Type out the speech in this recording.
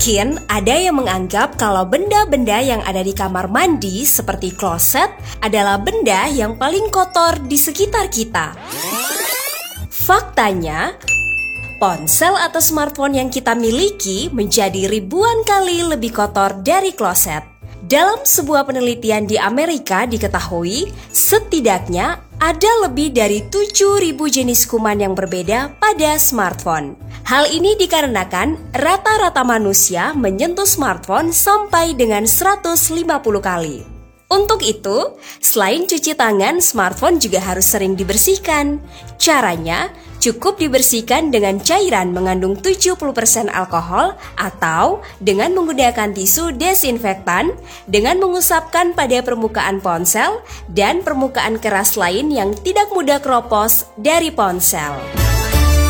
Mungkin ada yang menganggap kalau benda-benda yang ada di kamar mandi seperti kloset adalah benda yang paling kotor di sekitar kita. Faktanya, ponsel atau smartphone yang kita miliki menjadi ribuan kali lebih kotor dari kloset. Dalam sebuah penelitian di Amerika diketahui, setidaknya ada lebih dari 7.000 jenis kuman yang berbeda pada smartphone. Hal ini dikarenakan rata-rata manusia menyentuh smartphone sampai dengan 150 kali. Untuk itu, selain cuci tangan, smartphone juga harus sering dibersihkan. Caranya, cukup dibersihkan dengan cairan mengandung 70% alkohol atau dengan menggunakan tisu desinfektan dengan mengusapkan pada permukaan ponsel dan permukaan keras lain yang tidak mudah keropos dari ponsel.